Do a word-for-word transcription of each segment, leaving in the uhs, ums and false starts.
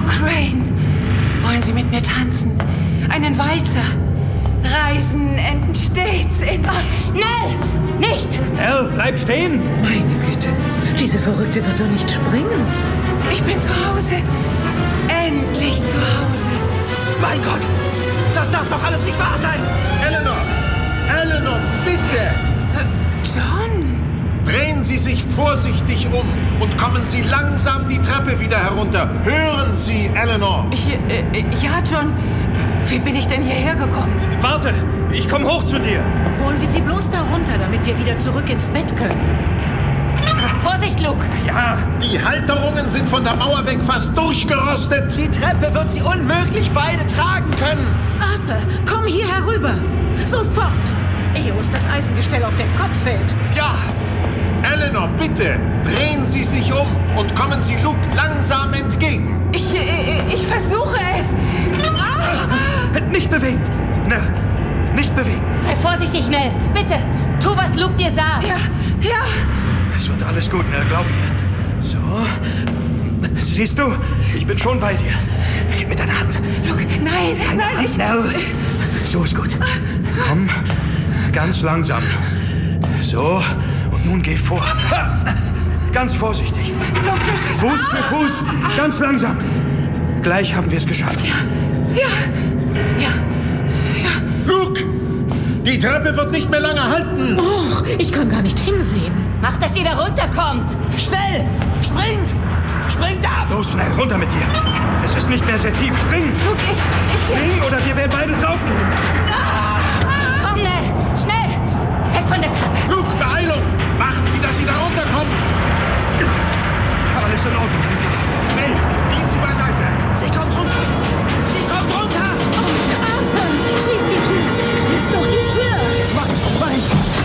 Crane, wollen Sie mit mir tanzen? Einen Walzer? Reisen enden stets in... Oh, Nell, nicht! Nell, bleib stehen! Meine Güte, diese Verrückte wird doch nicht springen. Ich bin zu Hause. Endlich zu Hause. Mein Gott, das darf doch alles nicht wahr sein! Eleanor! Eleanor, bitte! John! Drehen Sie sich vorsichtig um und kommen Sie langsam die Treppe wieder herunter. Hören Sie, Eleanor! Ich, äh, ja, John. Wie bin ich denn hierher gekommen? Warte, ich komme hoch zu dir. Holen Sie sie bloß da runter, damit wir wieder zurück ins Bett können. Vorsicht, Luke! Ja, Die Halterungen sind von der Mauer weg fast durchgerostet. Die Treppe wird sie unmöglich beide tragen können. Arthur, komm hier herüber. Sofort, ehe uns das Eisengestell auf den Kopf fällt. Ja! Eleanor, bitte, drehen Sie sich um und kommen Sie Luke langsam entgegen. Ich, äh, ich versuche es. Ah! nicht bewegen. Nell, nicht bewegen. Sei vorsichtig, Nell. Bitte, tu, was Luke dir sagt. Ja, ja. Es wird alles gut, Nell, glaub mir. So. Siehst du, ich bin schon bei dir. Gib mir deine Hand. Luke, nein, Deine nein, Hand, ich... Nell. So ist gut. Komm, ganz langsam. So, und nun geh vor. Ganz vorsichtig. Luke. Fuß für Fuß, ganz langsam. Gleich haben wir es geschafft. Ja, ja, ja. Luke! Die Treppe wird nicht mehr lange halten. Och, ich kann gar nicht hinsehen. Mach, dass ihr da runterkommt. Schnell! Springt! Springt ab! Los, schnell, runter mit dir. Es ist nicht mehr sehr tief. Spring! Luke, ich, ich... Spring oder wir werden beide draufgehen. Komm, Nell, schnell! Weg von der Treppe. Luke, Beeilung! Machen Sie, dass Sie da runterkommen. Alles in Ordnung, bin da. Schnell! Gehen Sie beiseite. Sie kommt runter! Sie kommt runter! Oh, Arthur, schließ die Tür. Schließ doch die Tür. Mein, mein.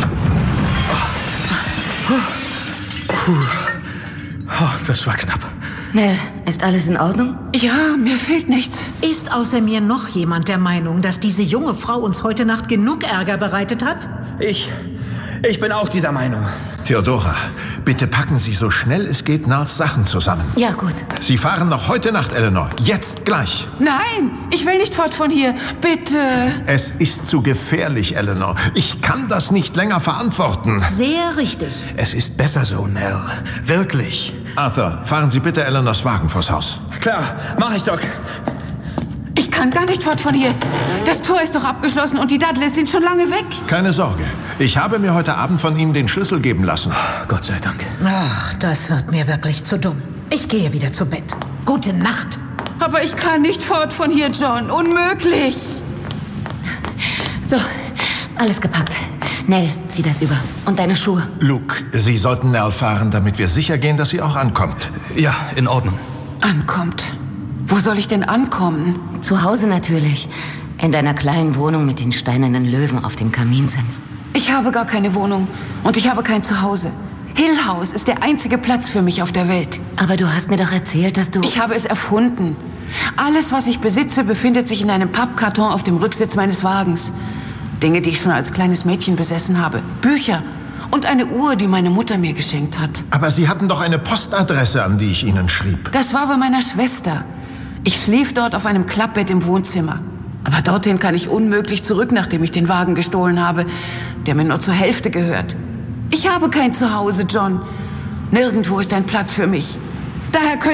Puh. Oh, das war knapp. Nell, ist alles in Ordnung? Ja, mir fehlt nichts. Ist außer mir noch jemand der Meinung, dass diese junge Frau uns heute Nacht genug Ärger bereitet hat? Ich, ich bin auch dieser Meinung. Theodora, bitte packen Sie so schnell es geht Nels Sachen zusammen. Ja, gut. Sie fahren noch heute Nacht, Eleanor. Jetzt gleich. Nein, ich will nicht fort von hier. Bitte. Es ist zu gefährlich, Eleanor. Ich kann das nicht länger verantworten. Sehr richtig. Es ist besser so, Nell. Wirklich. Arthur, fahren Sie bitte Eleanors Wagen vors Haus. Klar, mach ich doch. Ich kann gar nicht fort von hier. Das Tor ist doch abgeschlossen und die Dudleys sind schon lange weg. Keine Sorge. Ich habe mir heute Abend von Ihnen den Schlüssel geben lassen. Gott sei Dank. Ach, das wird mir wirklich zu dumm. Ich gehe wieder zu Bett. Gute Nacht. Aber ich kann nicht fort von hier, John. Unmöglich. So, alles gepackt. Nell, zieh das über. Und deine Schuhe. Luke, Sie sollten Nell fahren, damit wir sicher gehen, dass sie auch ankommt. Ja, in Ordnung. Ankommt. Wo soll ich denn ankommen? Zu Hause natürlich. In deiner kleinen Wohnung mit den steinernen Löwen auf dem Kaminsims. Ich habe gar keine Wohnung und ich habe kein Zuhause. Hill House ist der einzige Platz für mich auf der Welt. Aber du hast mir doch erzählt, dass du... Ich habe es erfunden. Alles, was ich besitze, befindet sich in einem Pappkarton auf dem Rücksitz meines Wagens. Dinge, die ich schon als kleines Mädchen besessen habe. Bücher und eine Uhr, die meine Mutter mir geschenkt hat. Aber Sie hatten doch eine Postadresse, an die ich Ihnen schrieb. Das war bei meiner Schwester. Ich schlief dort auf einem Klappbett im Wohnzimmer. Aber dorthin kann ich unmöglich zurück, nachdem ich den Wagen gestohlen habe, der mir nur zur Hälfte gehört. Ich habe kein Zuhause, John. Nirgendwo ist ein Platz für mich. Daher können